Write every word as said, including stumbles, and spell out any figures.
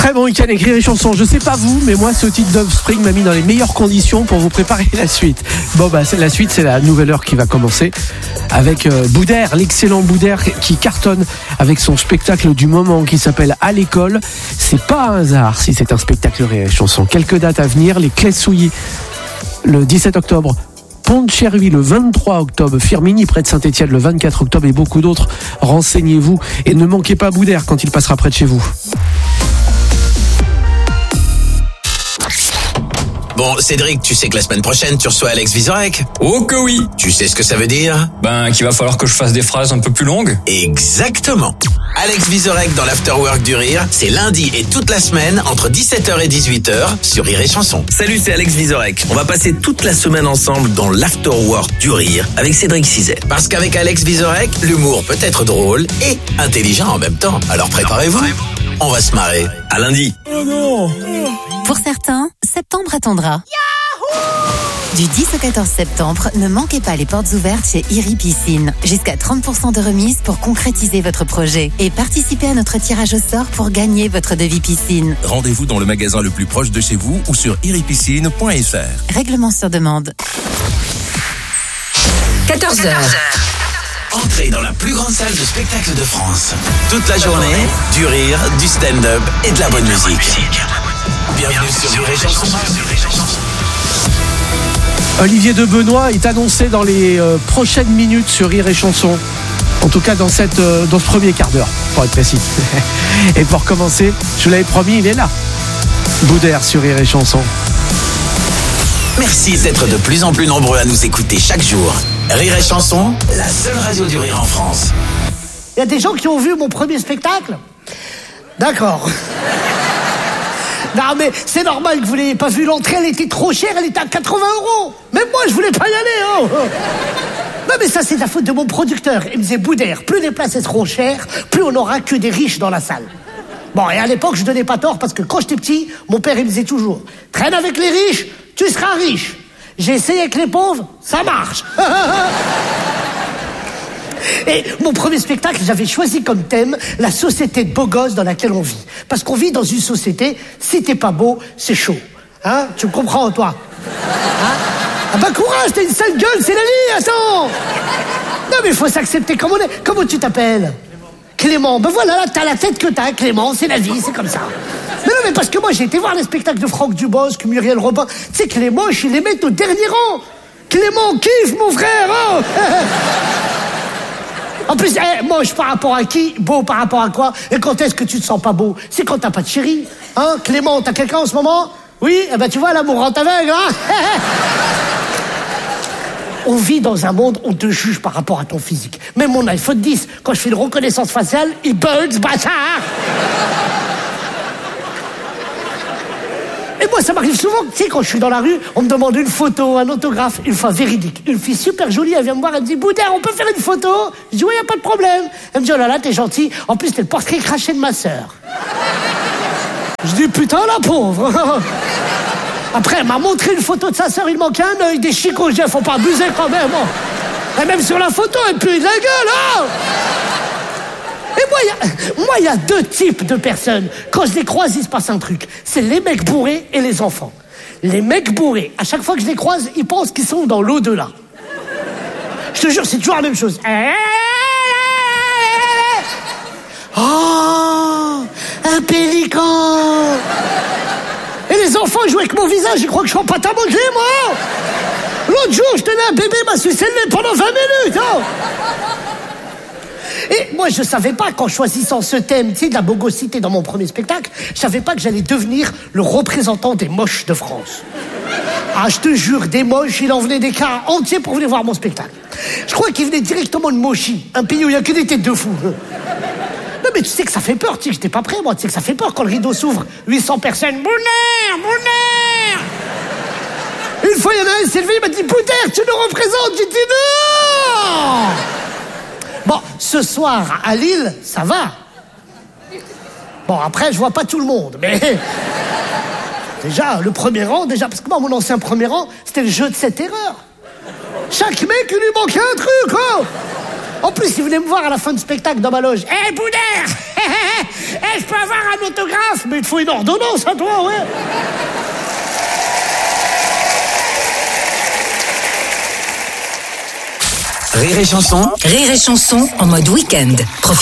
Très bon week-end avec Rire et Chanson. Je sais pas vous, mais moi ce titre d'Offspring m'a mis dans les meilleures conditions pour vous préparer la suite. Bon bah c'est la suite, c'est la nouvelle heure qui va commencer avec euh, Boudère, l'excellent Boudère qui cartonne avec son spectacle du moment qui s'appelle À l'école. C'est pas un hasard si c'est un spectacle Rire et Chanson. Quelques dates à venir, les Clés Souilly le dix-sept octobre. Pont-de-Cherville le vingt-trois octobre, Firminy près de Saint-Étienne le vingt-quatre octobre et beaucoup d'autres. Renseignez-vous et ne manquez pas Boudère quand il passera près de chez vous. Bon, Cédric, tu sais que la semaine prochaine, tu reçois Alex Vizorek. Oh que oui. Tu sais ce que ça veut dire? Ben, qu'il va falloir que je fasse des phrases un peu plus longues. Exactement. Alex Vizorek dans l'Afterwork du Rire, c'est lundi et toute la semaine entre dix-sept heures et dix-huit heures sur Rire et Chanson. Salut, c'est Alex Vizorek. On va passer toute la semaine ensemble dans l'Afterwork du Rire avec Cédric Cizet. Parce qu'avec Alex Vizorek, l'humour peut être drôle et intelligent en même temps. Alors préparez-vous, on va se marrer. À lundi. Oh non. Pour certains, septembre attendra. Du dix au quatorze septembre, ne manquez pas les portes ouvertes chez Iri Piscine. Jusqu'à trente pour cent de remise pour concrétiser votre projet. Et participez à notre tirage au sort pour gagner votre devis piscine. Rendez-vous dans le magasin le plus proche de chez vous ou sur iripiscine point f r. Règlement sur demande. quatorze heures. Entrez dans la plus grande salle de spectacle de France. Toute la journée, du rire, du stand-up et de la bonne musique. Bienvenue sur Rire et Chanson. Olivier de Benoît est annoncé dans les euh, prochaines minutes sur Rire et Chanson. En tout cas dans, cette, euh, dans ce premier quart d'heure, pour être précis. Et pour commencer, je vous l'avais promis, il est là. Boudère sur Rire et Chanson. Merci d'être de plus en plus nombreux à nous écouter chaque jour. Rire et Chanson, la seule radio du rire en France. Il y a des gens qui ont vu mon premier spectacle? D'accord. Non mais c'est normal que vous l'ayez pas vu, l'entrée elle était trop chère, elle était à quatre-vingts euros. Même moi je voulais pas y aller. Hein. Non mais ça c'est la faute de mon producteur. Il me disait Boudère, plus les places seront chères, plus on aura que des riches dans la salle. Bon et à l'époque je donnais pas tort parce que quand j'étais petit, mon père il me disait toujours traîne avec les riches, tu seras riche. J'ai essayé avec les pauvres, ça marche. Et mon premier spectacle, j'avais choisi comme thème la société de beaux gosses dans laquelle on vit. Parce qu'on vit dans une société, si t'es pas beau, c'est chaud. Hein? Tu me comprends, toi? Hein? Ah bah courage, t'as une sale gueule, c'est la vie, attends! Non mais il faut s'accepter comme on est. Comment tu t'appelles? Clément. Ben voilà, là, t'as la tête que t'as, Clément, c'est la vie, c'est comme ça. Mais non mais parce que moi, j'ai été voir les spectacles de Franck Dubosc, Muriel Robin. Tu sais que les moches, ils les mettent au dernier rang. Clément kiffe, mon frère, hein. En plus, eh, moche par rapport à qui? Beau par rapport à quoi? Et quand est-ce que tu te sens pas beau? C'est quand t'as pas de chérie. Hein? Clément, t'as quelqu'un en ce moment? Oui? Eh ben tu vois, l'amour rend aveugle, hein. On vit dans un monde où on te juge par rapport à ton physique. Même mon iPhone dix, quand je fais une reconnaissance faciale, il bug, ce bâtard. Et moi, ça m'arrive souvent, tu sais, quand je suis dans la rue, on me demande une photo, un autographe, une fois véridique. Une fille super jolie, elle vient me voir, elle me dit, Boudère, on peut faire une photo? Je dis, oui, y a pas de problème. Elle me dit, oh là là, t'es gentil. En plus, t'es le portrait craché de ma sœur. Je dis, putain, la pauvre. Après, elle m'a montré une photo de sa sœur, il manquait un œil, des chicots, je dis, faut pas abuser quand même. Et même sur la photo, elle pue de la gueule, hein. Et moi, il y a, moi, il y a deux types de personnes. Quand je les croise, il se passe un truc. C'est les mecs bourrés et les enfants. Les mecs bourrés, à chaque fois que je les croise, ils pensent qu'ils sont dans l'au-delà. Je te jure, c'est toujours la même chose. Oh, un pélican. Et les enfants, ils jouent avec mon visage, ils croient que je suis en pâte à modeler, moi. L'autre jour, je tenais un bébé, m'a sucé le nez pendant vingt minutes. Oh. Et moi, je savais pas, qu'en choisissant ce thème, tu sais, de la bogosité dans mon premier spectacle, je savais pas que j'allais devenir le représentant des moches de France. Ah, je te jure, des moches, il en venait des cars entiers pour venir voir mon spectacle. Je crois qu'il venait directement de Mochi, un pays où il y a que des têtes de fous. Non, mais tu sais que ça fait peur, tu sais que j'étais pas prêt, moi, tu sais que ça fait peur quand le rideau s'ouvre. huit cents personnes, Boudère, Boudère. Une fois, il y en a un, il s'est levé, il m'a dit, Boudère, tu nous représentes. J'ai dit non. Bon, ce soir, à Lille, ça va. Bon, après, je vois pas tout le monde, mais... Déjà, le premier rang, déjà... Parce que moi, mon ancien premier rang, c'était le jeu de cette erreur. Chaque mec, il lui manquait un truc, quoi. En plus, il venait me voir à la fin du spectacle dans ma loge. Hé, hey, Boudère. Hey, je peux avoir un l'autographe, mais il te faut une ordonnance à toi, ouais. Rire et chanson. Rire et chanson en mode week-end.